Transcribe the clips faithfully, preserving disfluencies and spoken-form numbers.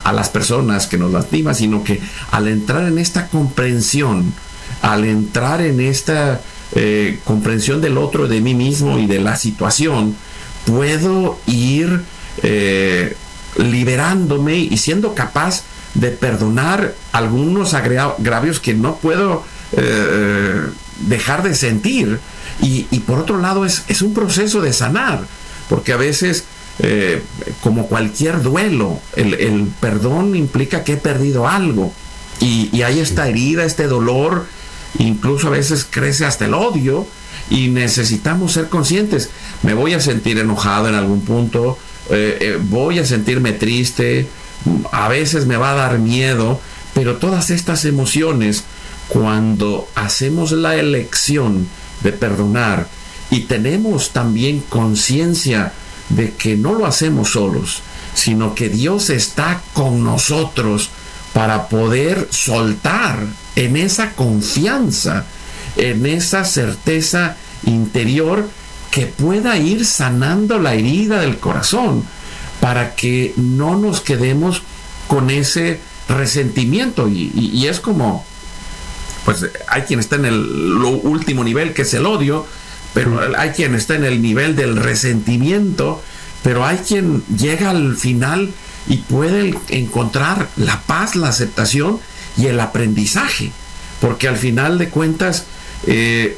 a las personas que nos lastiman, sino que al entrar en esta comprensión, al entrar en esta eh, comprensión del otro, de mí mismo y de la situación, puedo ir eh, liberándome y siendo capaz de perdonar algunos agravios que no puedo eh, dejar de sentir. Y, y por otro lado es, es un proceso de sanar, porque a veces eh, como cualquier duelo, el, el perdón implica que he perdido algo y, y hay esta herida, este dolor, incluso a veces crece hasta el odio y necesitamos ser conscientes. Me voy a sentir enojado en algún punto, eh, eh, voy a sentirme triste, a veces me va a dar miedo, pero todas estas emociones, cuando hacemos la elección de perdonar y tenemos también conciencia de que no lo hacemos solos, sino que Dios está con nosotros para poder soltar en esa confianza, en esa certeza interior, que pueda ir sanando la herida del corazón, para que no nos quedemos con ese resentimiento. Y, y, y es como, pues hay quien está en el lo último nivel, que es el odio, pero hay quien está en el nivel del resentimiento, pero hay quien llega al final y puede encontrar la paz, la aceptación y el aprendizaje, porque al final de cuentas eh,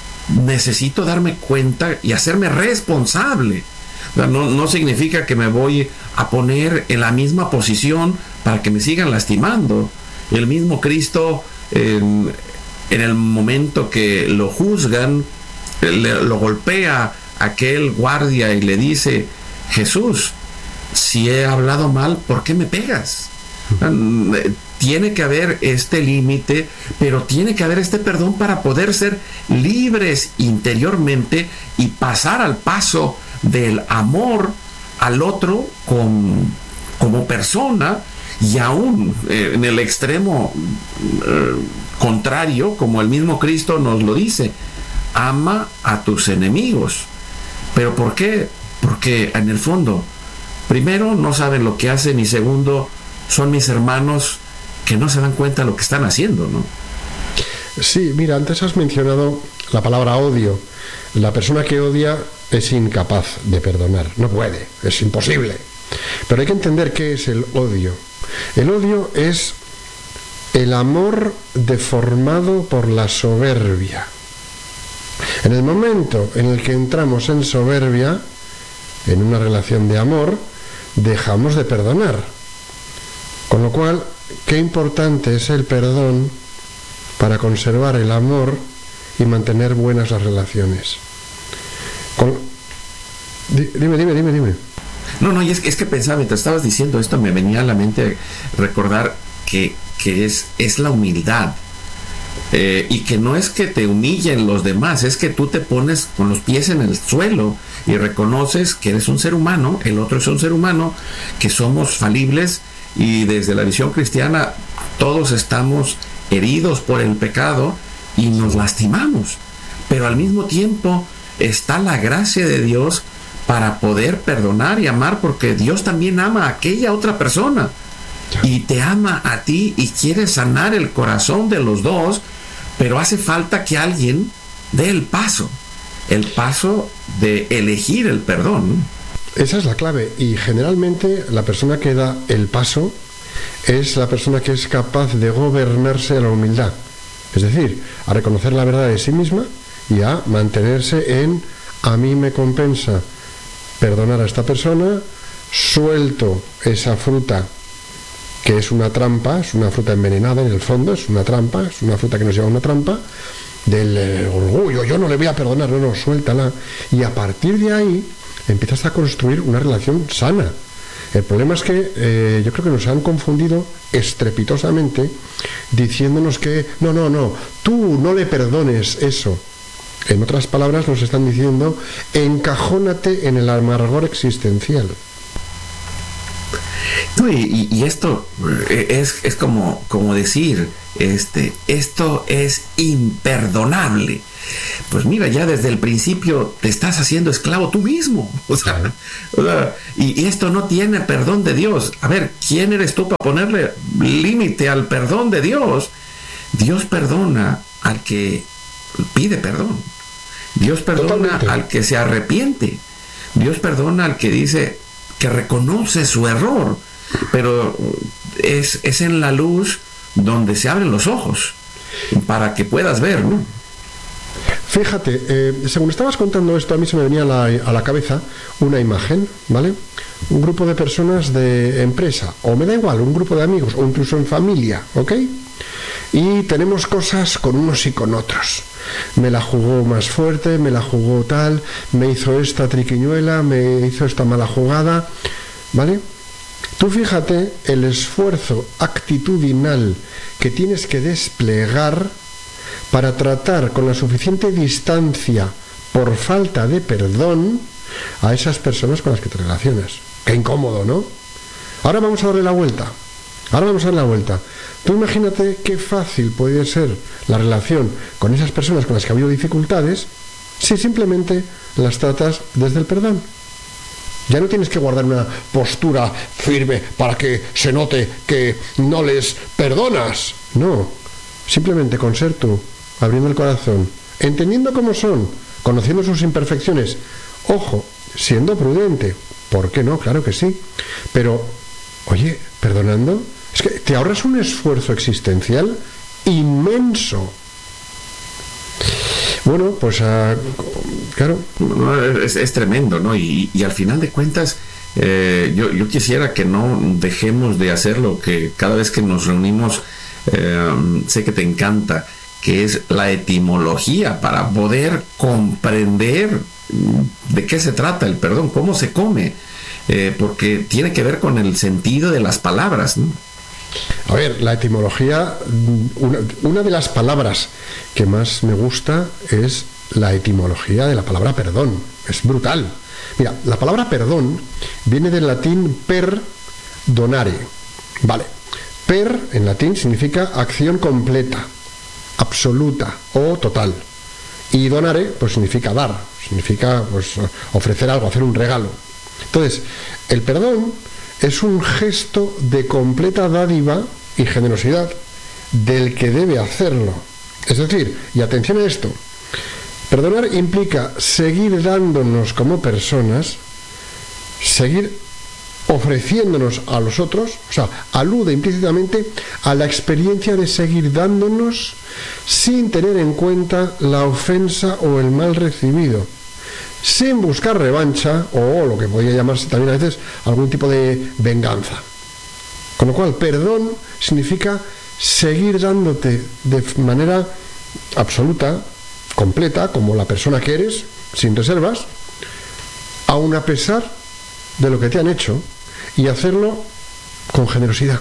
necesito darme cuenta y hacerme responsable. No, no significa que me voy a poner en la misma posición para que me sigan lastimando. El mismo Cristo, en, en el momento que lo juzgan, le, lo golpea aquel guardia y le dice: Jesús, si he hablado mal, ¿por qué me pegas? Tiene que haber este límite, pero tiene que haber este perdón para poder ser libres interiormente y pasar al paso del amor al otro con, como persona, y aún eh, en el extremo eh, contrario, como el mismo Cristo nos lo dice: ama a tus enemigos. ¿Pero por qué? Porque en el fondo, primero, no saben lo que hacen, y segundo, son mis hermanos que no se dan cuenta de lo que están haciendo, ¿no? Sí, mira, antes has mencionado la palabra odio. La persona que odia es incapaz de perdonar, no puede, es imposible. Pero hay que entender qué es el odio. El odio es el amor deformado por la soberbia. En el momento en el que entramos en soberbia, en una relación de amor, dejamos de perdonar. Con lo cual, qué importante es el perdón para conservar el amor y mantener buenas las relaciones. Con... Dime, dime, dime, dime. No, no, y es, es que pensaba, mientras estabas diciendo esto, me venía a la mente recordar que, que es, es la humildad. Eh, y que no es que te humillen los demás, es que tú te pones con los pies en el suelo y reconoces que eres un ser humano, el otro es un ser humano, que somos falibles, y desde la visión cristiana todos estamos heridos por el pecado y nos lastimamos, pero al mismo tiempo está la gracia de Dios para poder perdonar y amar, porque Dios también ama a aquella otra persona y te ama a ti y quiere sanar el corazón de los dos, pero hace falta que alguien dé el paso, el paso de elegir el perdón. Esa es la clave, y generalmente la persona que da el paso es la persona que es capaz de gobernarse a la humildad, es decir, a reconocer la verdad de sí misma y a mantenerse en: a mí me compensa perdonar a esta persona, suelto esa fruta que es una trampa, es una fruta envenenada en el fondo, es una trampa, es una fruta que nos lleva a una trampa del eh, orgullo, yo no le voy a perdonar, no, no, suéltala, y a partir de ahí empiezas a construir una relación sana. El problema es que eh, yo creo que nos han confundido estrepitosamente diciéndonos que no, no, no, tú no le perdones eso. En otras palabras nos están diciendo: encajónate en el amargor existencial. No, y, y esto es, es como, como decir, este, esto es imperdonable. pues mira, ya desde el principio te estás haciendo esclavo tú mismo. O sea, o sea y, y esto no tiene perdón de Dios. A ver, ¿quién eres tú para ponerle límite al perdón de Dios? Dios perdona al que pide perdón. Dios perdona Totalmente. Al que se arrepiente. Dios perdona al que dice que reconoce su error. Pero es, es en la luz donde se abren los ojos para que puedas ver, ¿no? Fíjate, eh, según estabas contando esto, a mí se me venía a la, a la cabeza una imagen, ¿vale? Un grupo de personas de empresa, o me da igual, un grupo de amigos, o incluso en familia, ¿ok? Y tenemos cosas con unos y con otros. Me la jugó más fuerte, me la jugó tal, me hizo esta triquiñuela, me hizo esta mala jugada, ¿vale? Tú fíjate el esfuerzo actitudinal que tienes que desplegar para tratar con la suficiente distancia por falta de perdón a esas personas con las que te relacionas. Qué incómodo, ¿no? Ahora vamos a darle la vuelta. Ahora vamos a darle la vuelta. Tú imagínate qué fácil puede ser la relación con esas personas con las que ha habido dificultades si simplemente las tratas desde el perdón. Ya no tienes que guardar una postura firme para que se note que no les perdonas. No, simplemente con ser tú, abriendo el corazón, entendiendo cómo son, conociendo sus imperfecciones. Ojo, siendo prudente. ¿Por qué no? Claro que sí. Pero, oye, perdonando, es que te ahorras un esfuerzo existencial inmenso. Bueno, pues uh, claro. Es, es tremendo, ¿no? Y, y al final de cuentas, eh, yo, yo quisiera que no dejemos de hacer lo que cada vez que nos reunimos, eh, sé que te encanta, que es la etimología, para poder comprender de qué se trata el perdón, cómo se come, eh, porque tiene que ver con el sentido de las palabras, ¿no? A ver, la etimología, una, una de las palabras que más me gusta es la etimología de la palabra perdón. Es brutal. Mira, la palabra perdón viene del latín per donare. Vale. Per en latín significa acción completa, absoluta o total. Y donare pues significa dar, significa pues ofrecer algo, hacer un regalo. Entonces, el perdón es un gesto de completa dádiva y generosidad del que debe hacerlo. Es decir, y atención a esto, perdonar implica seguir dándonos como personas, seguir ofreciéndonos a los otros, o sea, alude implícitamente a la experiencia de seguir dándonos sin tener en cuenta la ofensa o el mal recibido, sin buscar revancha o lo que podría llamarse también a veces algún tipo de venganza. Con lo cual, perdón significa seguir dándote de manera absoluta, completa, como la persona que eres, sin reservas, aun a pesar de lo que te han hecho, y hacerlo con generosidad.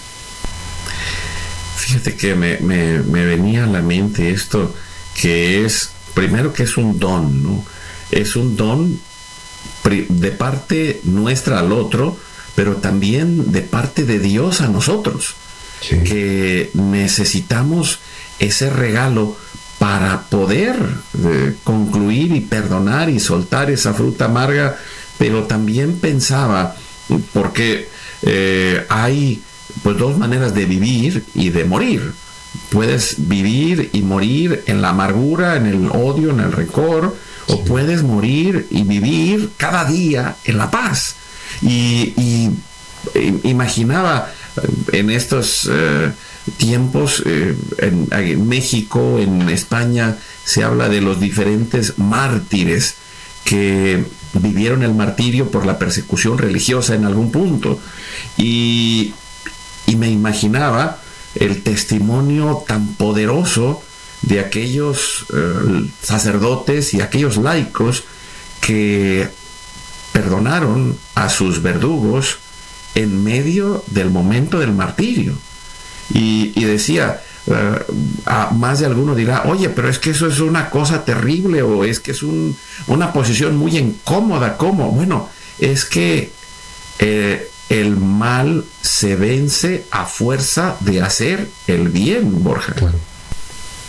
Fíjate que me, me, me venía a la mente esto, que es, primero que es un don, ¿no? Es un don de parte nuestra al otro, pero también de parte de Dios a nosotros. Sí. Que necesitamos ese regalo para poder eh, concluir y perdonar y soltar esa fruta amarga. Pero también pensaba, porque eh, hay pues dos maneras de vivir y de morir. Puedes vivir y morir en la amargura, en el odio, en el rencor, sí. O puedes morir y vivir cada día en la paz. Y, y eh, imaginaba en estos eh, tiempos, eh, en, en México, en España, se habla de los diferentes mártires que vivieron el martirio por la persecución religiosa en algún punto. Y, y me imaginaba el testimonio tan poderoso de aquellos eh, sacerdotes y aquellos laicos que perdonaron a sus verdugos en medio del momento del martirio. Y, y decía, uh, a más de alguno dirá, oye, pero es que eso es una cosa terrible, o es que es un, una posición muy incómoda. ¿Cómo? Bueno, es que eh, el mal se vence a fuerza de hacer el bien, Borja. Claro.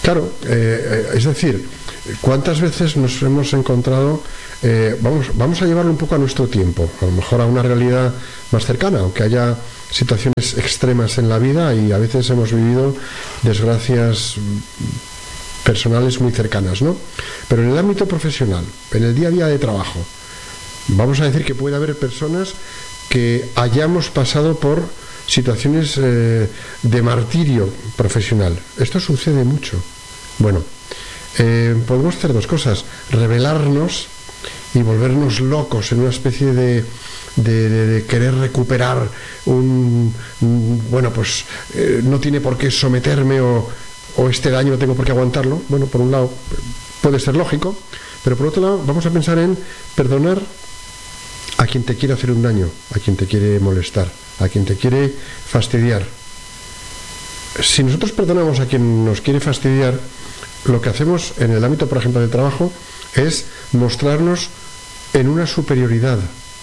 Claro, eh, es decir, ¿cuántas veces nos hemos encontrado, eh, vamos, vamos a llevarlo un poco a nuestro tiempo, a lo mejor a una realidad más cercana, aunque haya situaciones extremas en la vida y a veces hemos vivido desgracias personales muy cercanas, ¿no? Pero en el ámbito profesional, en el día a día de trabajo, vamos a decir que puede haber personas que hayamos pasado por situaciones eh, de martirio profesional. Esto sucede mucho. Bueno, eh, podemos hacer dos cosas: rebelarnos y volvernos locos en una especie de, de, de, de querer recuperar un, un bueno, pues eh, no tiene por qué someterme o, o este daño no tengo por qué aguantarlo. Bueno, por un lado puede ser lógico, pero por otro lado vamos a pensar en perdonar a quien te quiere hacer un daño, a quien te quiere molestar, a quien te quiere fastidiar. Si nosotros perdonamos a quien nos quiere fastidiar, lo que hacemos en el ámbito, por ejemplo, del trabajo, es mostrarnos en una superioridad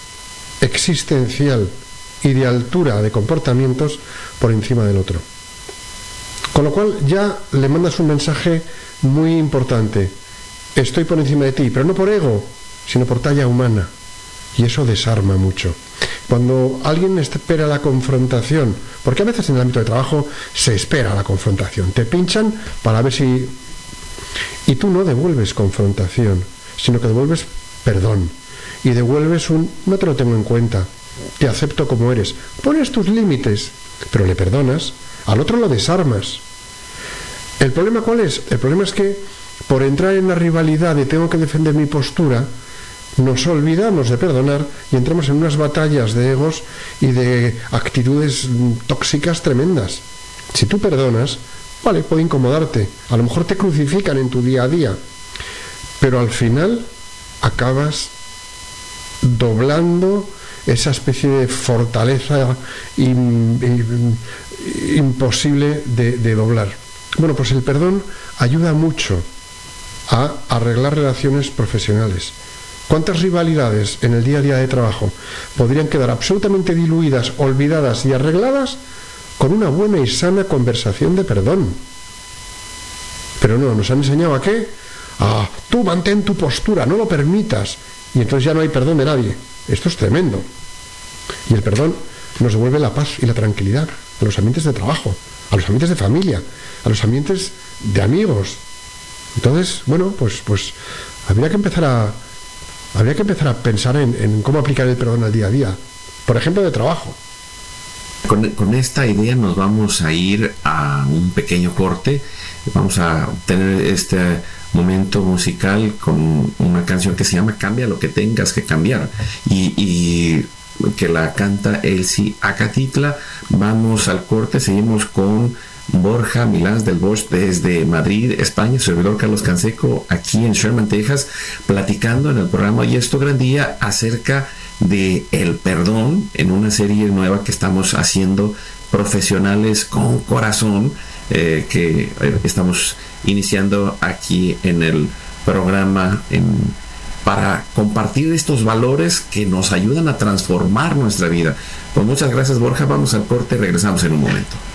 existencial y de altura de comportamientos por encima del otro. Con lo cual ya le mandas un mensaje muy importante: estoy por encima de ti, pero no por ego, sino por talla humana. Y eso desarma mucho. Cuando alguien espera la confrontación, porque a veces en el ámbito de trabajo se espera la confrontación, te pinchan para ver si... Y tú no devuelves confrontación, sino que devuelves perdón. Y devuelves un: no te lo tengo en cuenta, te acepto como eres. Pones tus límites, pero le perdonas. Al otro lo desarmas. ¿El problema cuál es? El problema es que por entrar en la rivalidad de tengo que defender mi postura, nos olvidamos de perdonar y entramos en unas batallas de egos y de actitudes tóxicas tremendas. Si tú perdonas, vale, puede incomodarte, a lo mejor te crucifican en tu día a día, pero al final acabas doblando esa especie de fortaleza in, in, imposible de, de doblar. Bueno, pues el perdón ayuda mucho a arreglar relaciones profesionales. ¿Cuántas rivalidades en el día a día de trabajo podrían quedar absolutamente diluidas, olvidadas y arregladas con una buena y sana conversación de perdón? Pero no, nos han enseñado a qué, a tú mantén tu postura, no lo permitas, y entonces ya no hay perdón de nadie. Esto es tremendo. Y el perdón nos devuelve la paz y la tranquilidad a los ambientes de trabajo, a los ambientes de familia, a los ambientes de amigos. Entonces, bueno, pues, pues habría que empezar a habría que empezar a pensar en, en cómo aplicar el perdón al día a día, por ejemplo, de trabajo. Con, con esta idea nos vamos a ir a un pequeño corte. Vamos a tener este momento musical con una canción que se llama Cambia lo que tengas que cambiar, y, y que la canta Elsie Acatitla. Vamos al corte, seguimos con Borja Milans del Bosch desde Madrid, España, servidor Carlos Canseco aquí en Sherman, Texas, platicando en el programa Y Esto Gran Día acerca de el perdón en una serie nueva que estamos haciendo, Profesionales con Corazón, eh, que eh, estamos iniciando aquí en el programa en, para compartir estos valores que nos ayudan a transformar nuestra vida. Pues muchas gracias, Borja. Vamos al corte, regresamos en un momento.